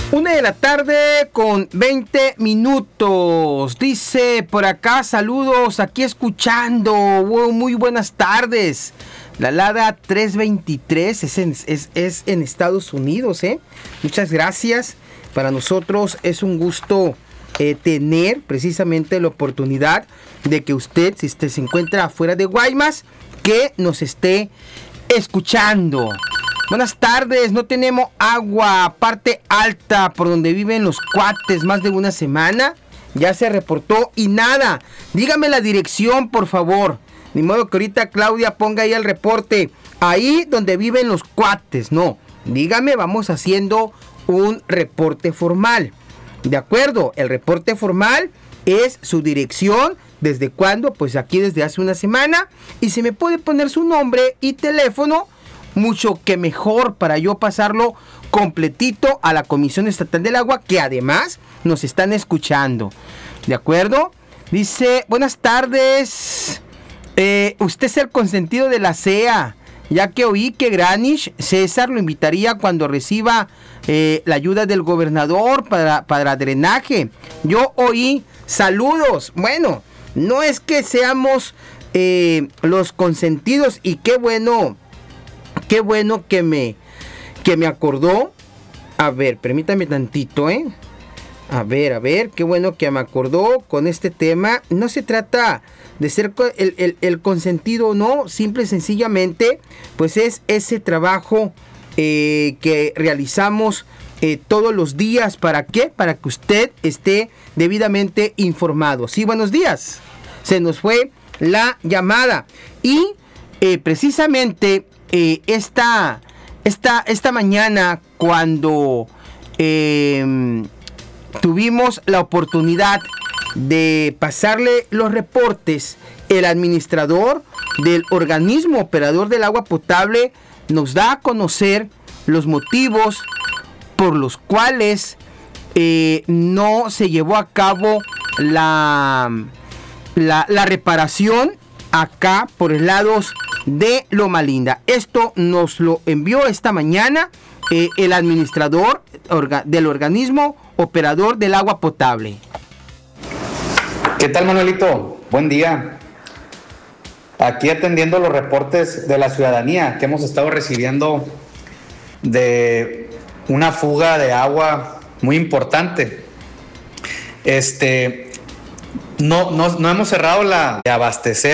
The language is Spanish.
1:20 Dice por acá, saludos, aquí escuchando. Muy buenas tardes. La Lada 323 es en Estados Unidos, Muchas gracias. Para nosotros es un gusto tener precisamente la oportunidad de que usted, si usted se encuentra afuera de Guaymas, que nos esté escuchando. Buenas tardes, no tenemos agua, parte alta por donde viven los cuates, más de una semana. Ya se reportó y nada. Dígame la dirección, por favor. Ni modo que ahorita Claudia ponga ahí el reporte. Ahí donde viven los cuates, no. Dígame, vamos haciendo un reporte formal. ¿De acuerdo? El reporte formal es su dirección. ¿Desde cuándo? Pues aquí desde hace una semana. Y si me puede poner su nombre y teléfono, mucho que mejor para yo pasarlo completito a la Comisión Estatal del Agua, que además nos están escuchando. ¿De acuerdo? Dice, buenas tardes. Usted es el consentido de la CEA, ya que oí que Granish, César, lo invitaría cuando reciba la ayuda del gobernador para drenaje. Yo oí, saludos. Bueno, no es que seamos los consentidos, y qué bueno que me acordó. A ver, permítame tantito, A ver, qué bueno que me acordó con este tema. No se trata de ser el consentido, no. Simple y sencillamente, pues es ese trabajo que realizamos todos los días. ¿Para qué? Para que usted esté debidamente informado. Sí, buenos días. Se nos fue la llamada. Y precisamente esta mañana, cuando tuvimos la oportunidad de pasarle los reportes, el administrador del organismo operador del agua potable nos da a conocer los motivos por los cuales no se llevó a cabo la reparación acá por el lado de Loma Linda. Esto nos lo envió esta mañana el administrador del organismo operador del agua potable. ¿Qué tal, Manuelito? Buen día. Aquí atendiendo los reportes de la ciudadanía que hemos estado recibiendo de una fuga de agua muy importante. No hemos cerrado la de abastecer